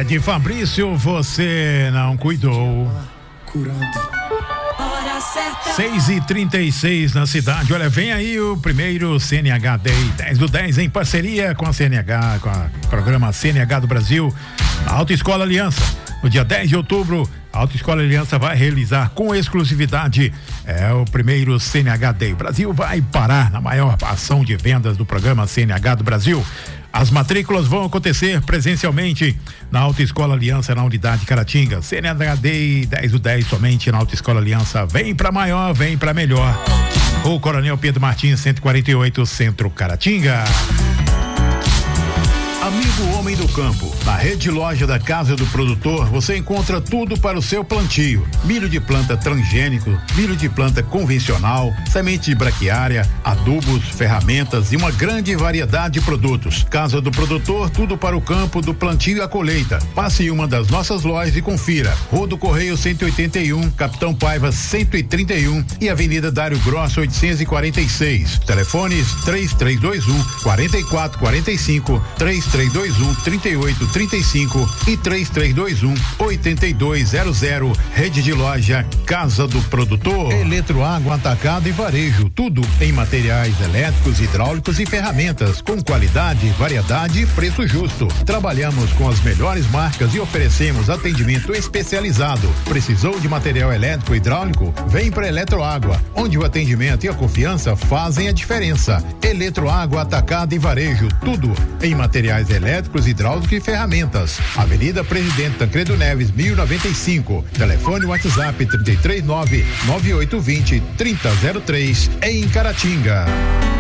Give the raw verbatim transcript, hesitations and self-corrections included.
de Fabrício, você não cuidou. seis e trinta e seis na cidade. Olha, vem aí o primeiro C N H Day dez do dez em parceria com a C N H, com o programa C N H do Brasil, a Autoescola Aliança. No dia dez de outubro, a Autoescola Aliança vai realizar com exclusividade é o primeiro C N H Day. O Brasil vai parar na maior ação de vendas do programa C N H do Brasil. As matrículas vão acontecer presencialmente na Autoescola Aliança, na unidade Caratinga. C N H Day dez do dez somente na Autoescola Aliança. Vem pra maior, vem pra melhor. O Coronel Pedro Martins, cento e quarenta e oito, Centro Caratinga. Amigo homem do campo, na rede loja da Casa do Produtor você encontra tudo para o seu plantio: milho de planta transgênico, milho de planta convencional, semente de braquiária, adubos, ferramentas e uma grande variedade de produtos. Casa do Produtor, tudo para o campo, do plantio e a colheita. Passe em uma das nossas lojas e confira. Rua do Correio cento e oitenta e um, Capitão Paiva cento e trinta e um e Avenida Dário Grosso oitocentos e quarenta e seis. Telefones três três dois um, quatro quatro quatro cinco, três três dois um, trinta e oito trinta e cinco e três três dois um, oito dois zero zero. Rede de loja Casa do Produtor. Eletroágua atacado e varejo, tudo em materiais elétricos, hidráulicos e ferramentas, com qualidade, variedade e preço justo. Trabalhamos com as melhores marcas e oferecemos atendimento especializado. Precisou de material elétrico e hidráulico? Vem para Eletroágua, onde o atendimento e a confiança fazem a diferença. Eletroágua atacado e varejo, tudo em materiais elétricos, hidráulicos e ferramentas. Avenida Presidente Tancredo Neves, mil e noventa e cinco. Telefone WhatsApp trinta e três nove, nove oito dois zero, trinta zero três, em Caratinga.